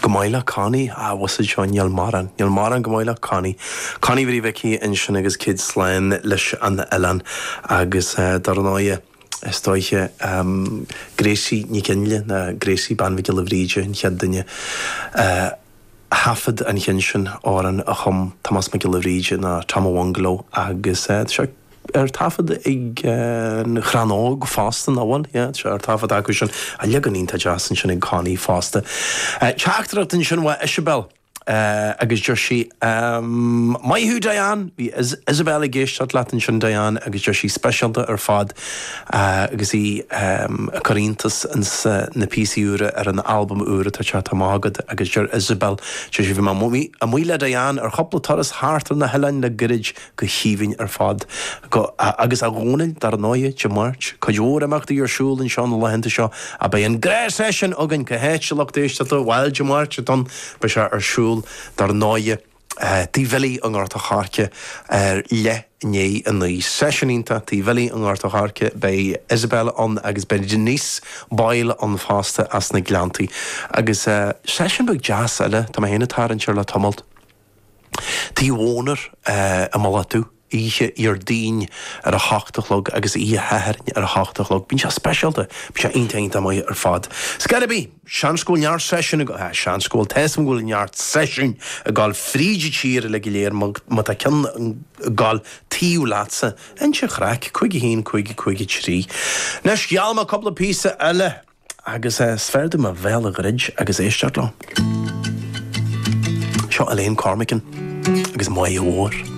Gomaila Connie, was it John Yelmaran Gomaila Connie very Vicky in Shinagas Kids Slan Lish and Ellen Agus Darnoya Stoiche Gracie Nikinle na Gracie Banvigil of Region Yadinja Hafid and Hinshin or an Ahom Thomas McGill of Region Tamawanglo Agus tafod ag chranog fastan awal, tafod agushan a leganin ta jasan sin ag Connie fasta. Chachtratin sin wa Isabel agus Joshi Maihu Diane Isabel Gishat Latin sin Diane agus Joshi specialta fad agus Corinthus and na PC ura an album ura ta chat magad agus Jor Isabel Joshi Mami Amuila Diane couple Taras Hart na Helen na Gridge go hivin fad go agus Ronil Darnoye March Kajora Makti your shul in Sean Lahenta Shaw a by an great session ogan ka hetchelok to while March done Bashar shul Darnoye Tí Vili an Garta Harke le Nye and the sessioninta Tí Vili an Garta Harke by Isabel on agus by Denise Boyle on fasta as na Glanti agus session bag jazz ele ta ma hena tar an Charlotte Tumult Tí Warner a Malatu Ihe Deen a hachtalog agus heher a hachtalog bin specialte bin intainta mai fad. Skarabi Shan school yard session Shan school test school yard session a gal frige cheer le gileer mata kan gal tiu latse en je grak kuigi heen kuigi tree. Nes jalma couple of piece elle agus sverde ma vele ridge agus eistartlo. Sha Elaine Cormican agus mai oor.